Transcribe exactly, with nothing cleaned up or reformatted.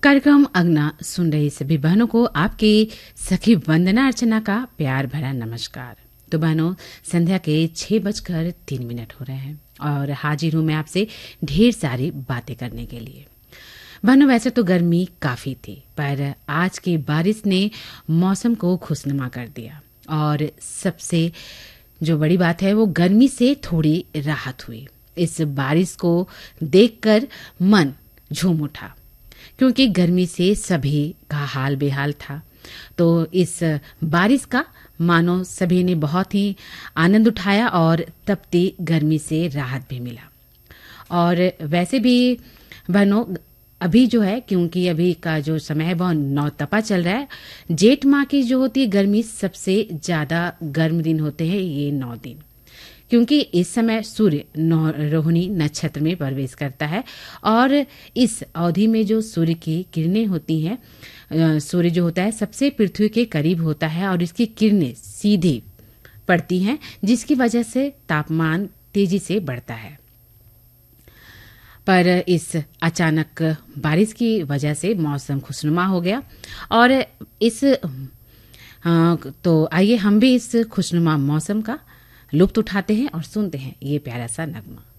कार्यक्रम अंगना सुन रही सभी बहनों को आपकी सखी वंदना अर्चना का प्यार भरा नमस्कार। तो बहनों, संध्या के छह बजकर तीन मिनट हो रहे हैं और हाजिर हूं मैं आपसे ढेर सारी बातें करने के लिए। बहनों, वैसे तो गर्मी काफी थी, पर आज की बारिश ने मौसम को खुशनुमा कर दिया और सबसे जो बड़ी बात है वो गर्मी से थोड़ी राहत हुई। इस बारिश को देखकर मन झूम उठा, क्योंकि गर्मी से सभी का हाल बेहाल था। तो इस बारिश का मानो सभी ने बहुत ही आनंद उठाया और तपती गर्मी से राहत भी मिला। और वैसे भी बहनों, अभी जो है, क्योंकि अभी का जो समय है वह नौ तपा चल रहा है। जेठ माह की जो होती है गर्मी, सबसे ज्यादा गर्म दिन होते हैं ये नौ दिन, क्योंकि इस समय सूर्य रोहिणी नक्षत्र में प्रवेश करता है और इस अवधि में जो सूर्य की किरणें होती हैं, सूर्य जो होता है सबसे पृथ्वी के करीब होता है और इसकी किरणें सीधी पड़ती हैं, जिसकी वजह से तापमान तेजी से बढ़ता है। पर इस अचानक बारिश की वजह से मौसम खुशनुमा हो गया और इस तो आइए हम भी इस खुशनुमा मौसम का लुत्फ उठाते हैं और सुनते हैं ये प्यारा सा नगमा।